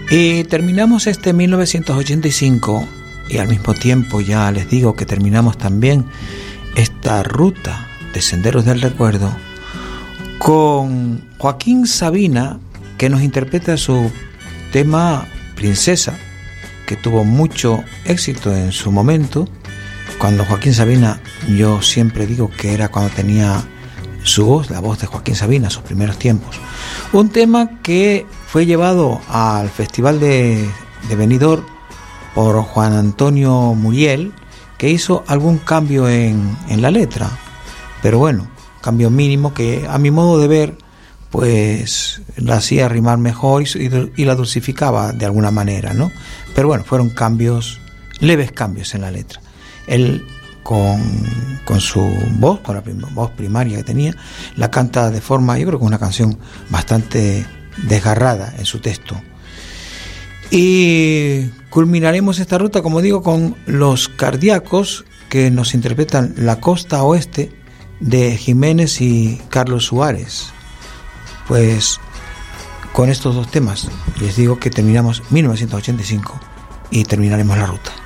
Y terminamos este 1985 y al mismo tiempo ya les digo que terminamos también esta ruta de Senderos del Recuerdo con Joaquín Sabina, que nos interpreta su tema Princesa, que tuvo mucho éxito en su momento. Cuando Joaquín Sabina, yo siempre digo que era cuando tenía su voz, la voz de Joaquín Sabina, sus primeros tiempos. Un tema que fue llevado al Festival de Benidorm por Juan Antonio Muriel, que hizo algún cambio en la letra, pero bueno, cambio mínimo que a mi modo de ver pues la hacía rimar mejor y la dulcificaba de alguna manera, ¿no? Pero bueno, fueron cambios, leves cambios en la letra. Él con su voz, con la voz primaria que tenía, la canta de forma, yo creo que es una canción bastante desgarrada en su texto. Y culminaremos esta ruta, como digo, con Los Cardíacos, que nos interpretan La Costa Oeste, de Jiménez y Carlos Suárez. Pues con estos dos temas les digo que terminamos 1985 y terminaremos la ruta.